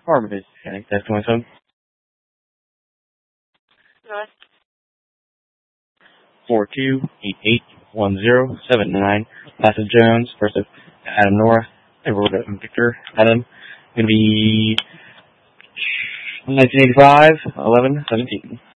Affirmative. Okay, that's 27. North. 42881079. Passive Jones versus Adam Nora. And Victor Adam. Going to be 1985, 11, 17.